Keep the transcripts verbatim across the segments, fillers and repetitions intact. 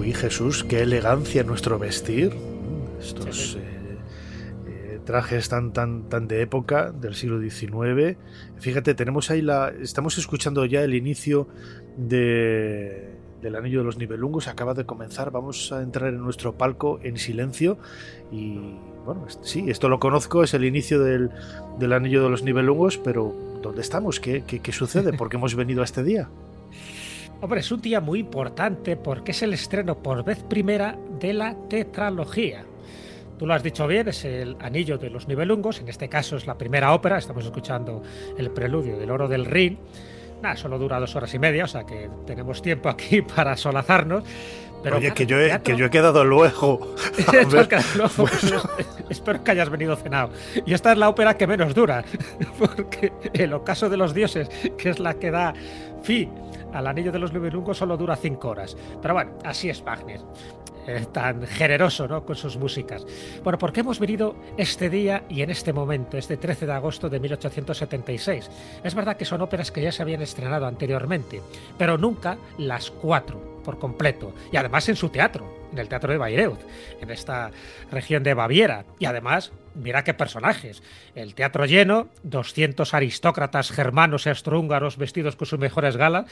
Uy, Jesús, qué elegancia en nuestro vestir. Estos Sí, sí. eh, eh, trajes tan, tan, tan de época del siglo diecinueve. Fíjate, tenemos ahí la. Estamos escuchando ya el inicio de, del Anillo de los Nibelungos. Acaba de comenzar. Vamos a entrar en nuestro palco en silencio. Y bueno, sí, esto lo conozco, es el inicio del, del Anillo de los Nibelungos, pero ¿dónde estamos? ¿Qué, qué, qué sucede? ¿Por qué hemos venido a este día? Hombre, es un día muy importante porque es el estreno por vez primera de la tetralogía. Tú lo has dicho bien, es el Anillo de los Nibelungos, en este caso es la primera ópera, estamos escuchando el preludio del Oro del Rin. Nada, solo dura dos horas y media, o sea que tenemos tiempo aquí para solazarnos. Pero Oye, claro, que yo, el he, teatro... que yo he quedado luego. A ver, bueno. Espero que hayas venido cenado. Y esta es la ópera que menos dura, porque el Ocaso de los Dioses, que es la que da fin al Anillo de los Nibelungos, solo dura cinco horas. Pero bueno, así es Wagner. Eh, tan generoso, ¿no?, con sus músicas. Bueno, ¿por qué hemos venido este día y en este momento, este trece de agosto de mil ochocientos setenta y seis? Es verdad que son óperas que ya se habían estrenado anteriormente, pero nunca las cuatro por completo, y además en su teatro, en el Teatro de Bayreuth, en esta región de Baviera. Y además, mira qué personajes, el teatro lleno, doscientos aristócratas germanos y austrohúngaros vestidos con sus mejores galas,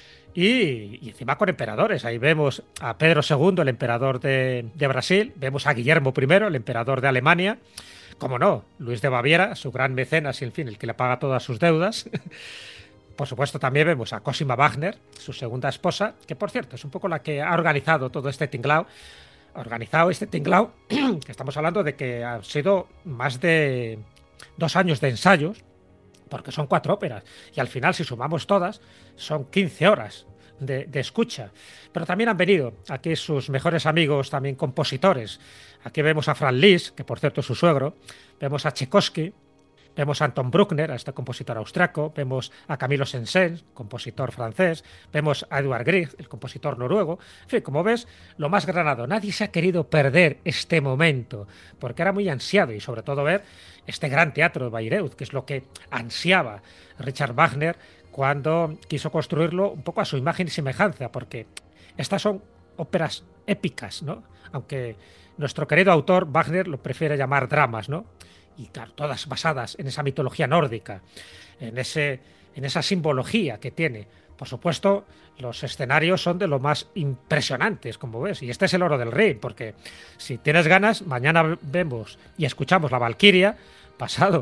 Y, y encima con emperadores. Ahí vemos a Pedro segundo, el emperador de, de Brasil, vemos a Guillermo primero, el emperador de Alemania, como no, Luis de Baviera, su gran mecenas y en fin, el que le paga todas sus deudas. Por supuesto también vemos a Cosima Wagner, su segunda esposa, que por cierto es un poco la que ha organizado todo este tinglao. Ha organizado este tinglao, que estamos hablando de que han sido más de dos años de ensayos, porque son cuatro óperas, y al final, si sumamos todas, son quince horas de, de escucha. Pero también han venido aquí sus mejores amigos, también compositores. Aquí vemos a Franz Liszt, que por cierto es su suegro, vemos a Tchaikovsky, vemos a Anton Bruckner, a este compositor austriaco, vemos a Camilo Saint-Saëns, compositor francés, vemos a Edvard Grieg, el compositor noruego. En fin, como ves, lo más granado. Nadie se ha querido perder este momento, porque era muy ansiado, y sobre todo ver este gran teatro de Bayreuth, que es lo que ansiaba Richard Wagner cuando quiso construirlo un poco a su imagen y semejanza, porque estas son óperas épicas, ¿no? Aunque nuestro querido autor Wagner lo prefiere llamar dramas, ¿no? Y claro, todas basadas en esa mitología nórdica, en, ese, en esa simbología que tiene. Por supuesto, los escenarios son de lo más impresionantes, como ves, y este es el Oro del Rin, porque si tienes ganas, mañana vemos y escuchamos la Valquiria, pasado